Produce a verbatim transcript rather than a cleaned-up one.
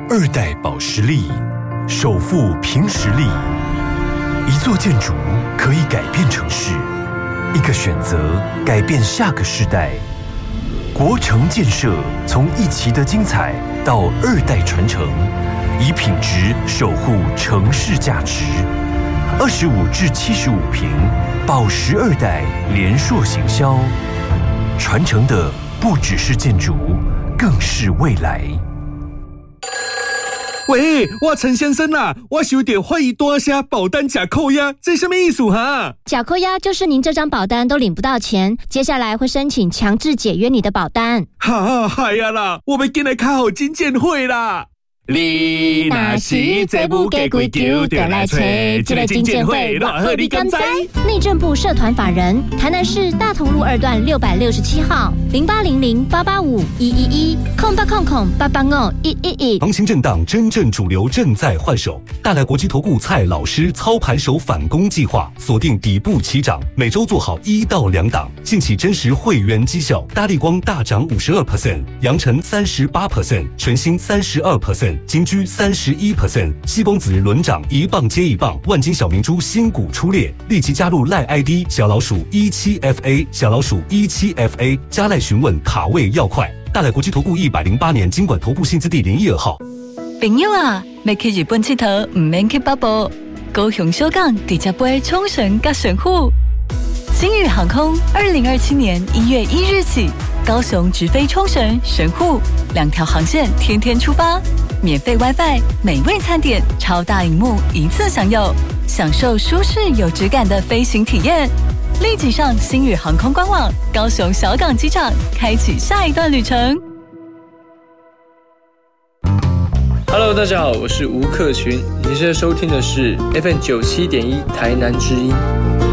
二代保时力，首富凭实力。一座建筑可以改变城市，一个选择改变下个世代。国城建设从一期的精彩到二代传承，以品质守护城市价值。二十五至七十五平，保时二代联硕行销，传承的不只是建筑，更是未来。 喂，我陈先生啊，我有点怀疑多下保单假扣押，这什么意思哈？ 假扣押就是您这张保单都领不到钱，接下来会申请强制解约你的保单。 哈，嗨呀啦，我们进来开好金鉴会啦！你若是这不给规矩，就来找这个金鉴会，偌好你敢知？ 内政部社团法人，台南市大同路二段六百六十七号，零八零零八八五一一一，空八空空八八五一一一。 行情震荡，真正主流正在换手。大来国际投顾蔡老师操盘手反攻计划，锁定底部起涨，每周做好一到两档。近期真实会员绩效，大立光大涨五十二 percent， 阳城三十八 percent， 全新三十二 percent。金居三十一 percent， 西崩子轮涨一棒接一棒，万金小明珠新股出列，立即加入赖 I D 小老鼠一七 F A 小老鼠一七 F A 加赖询问卡位要快。大来国际投顾一百零八年金管投顾新字第零一二号。 朋友啊，要去日本佚佗，唔免去北部，高雄小港直接飞冲绳甲神户。星宇航空二零二七年一月一日起，高雄直飞冲绳、神户两条航线，天天出发，免费 WiFi， 美味餐点，超大荧幕，一次享有，享受舒适有质感的飞行体验。立即上星宇航空官网，高雄小港机场，开启下一段旅程。 Hello， 大家好，我是吴克群，你现在收听的是 F M 九七点一台南之音。